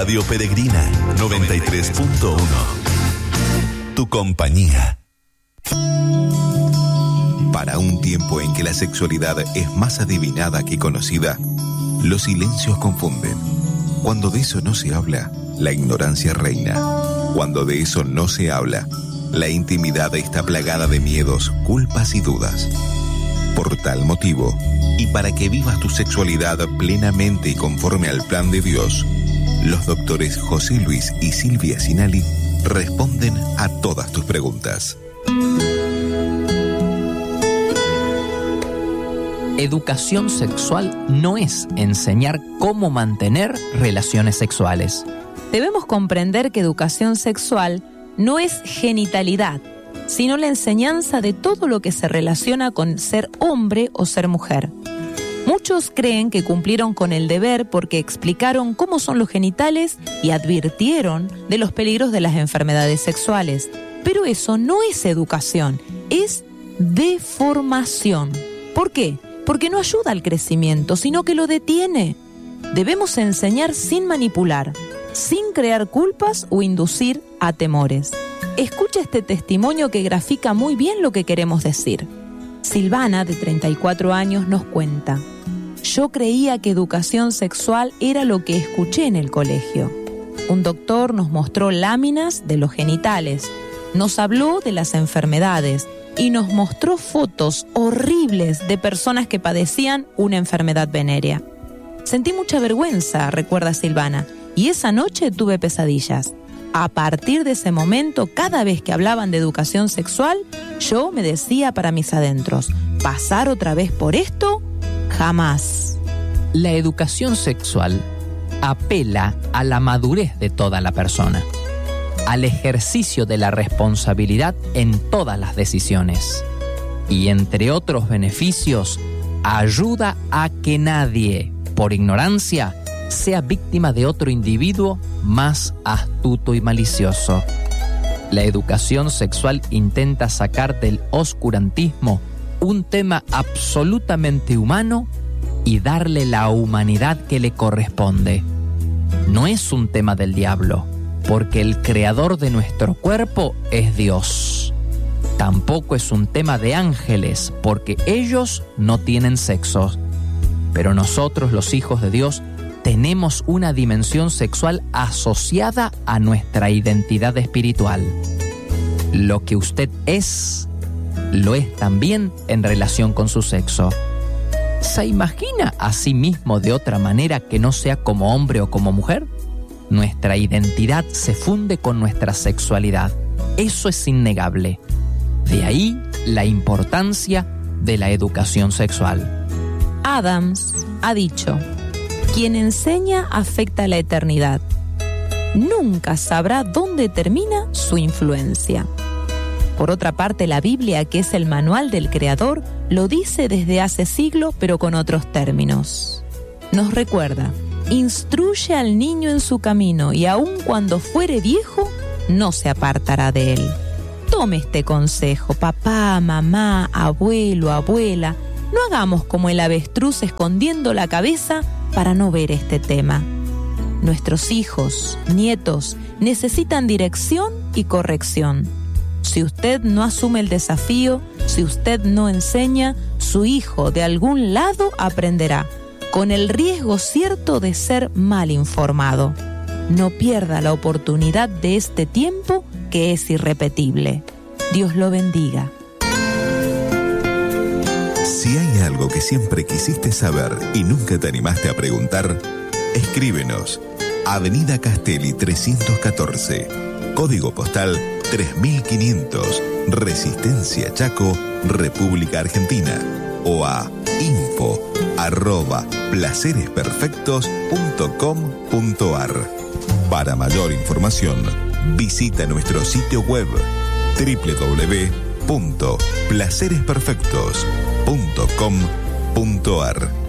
Radio Peregrina 93.1. Tu compañía. Para un tiempo en que la sexualidad es más adivinada que conocida, los silencios confunden. Cuando de eso no se habla, la ignorancia reina. Cuando de eso no se habla, la intimidad está plagada de miedos, culpas y dudas. Por tal motivo, y para que vivas tu sexualidad plenamente y conforme al plan de Dios, los doctores José Luis y Silvia Sinali responden a todas tus preguntas. Educación sexual no es enseñar cómo mantener relaciones sexuales. Debemos comprender que educación sexual no es genitalidad, sino la enseñanza de todo lo que se relaciona con ser hombre o ser mujer. Muchos creen que cumplieron con el deber porque explicaron cómo son los genitales y advirtieron de los peligros de las enfermedades sexuales. Pero eso no es educación, es deformación. ¿Por qué? Porque no ayuda al crecimiento, sino que lo detiene. Debemos enseñar sin manipular, sin crear culpas o inducir a temores. Escucha este testimonio que grafica muy bien lo que queremos decir. Silvana, de 34 años, nos cuenta: yo creía que educación sexual era lo que escuché en el colegio. Un doctor nos mostró láminas de los genitales, nos habló de las enfermedades y nos mostró fotos horribles de personas que padecían una enfermedad venérea. Sentí mucha vergüenza, recuerda Silvana, y esa noche tuve pesadillas. A partir de ese momento, cada vez que hablaban de educación sexual, yo me decía para mis adentros: ¿pasar otra vez por esto? Jamás. La educación sexual apela a la madurez de toda la persona, al ejercicio de la responsabilidad en todas las decisiones y, entre otros beneficios, ayuda a que nadie, por ignorancia, sea víctima de otro individuo más astuto y malicioso. La educación sexual intenta sacar del oscurantismo un tema absolutamente humano y darle la humanidad que le corresponde. No es un tema del diablo, porque el creador de nuestro cuerpo es Dios. Tampoco es un tema de ángeles, porque ellos no tienen sexo. Pero nosotros, los hijos de Dios, tenemos una dimensión sexual asociada a nuestra identidad espiritual. Lo que usted es, lo es también en relación con su sexo. ¿Se imagina a sí mismo de otra manera que no sea como hombre o como mujer? Nuestra identidad se funde con nuestra sexualidad. Eso es innegable. De ahí la importancia de la educación sexual. Adams ha dicho: quien enseña afecta la eternidad. Nunca sabrá dónde termina su influencia. Por otra parte, la Biblia, que es el manual del Creador, lo dice desde hace siglos, pero con otros términos. Nos recuerda: instruye al niño en su camino, y aun cuando fuere viejo, no se apartará de él. Tome este consejo, papá, mamá, abuelo, abuela. No hagamos como el avestruz escondiendo la cabeza para no ver este tema. Nuestros hijos, nietos, necesitan dirección y corrección. Si usted no asume el desafío, si usted no enseña, su hijo de algún lado aprenderá, con el riesgo cierto de ser mal informado. No pierda la oportunidad de este tiempo que es irrepetible. Dios lo bendiga. Si hay algo que siempre quisiste saber y nunca te animaste a preguntar, escríbenos. Avenida Castelli 314, código postal 3500, Resistencia Chaco, República Argentina, o a info@placeresperfectos.com.ar. Para mayor información, visita nuestro sitio web www.placeresperfectos.com.ar.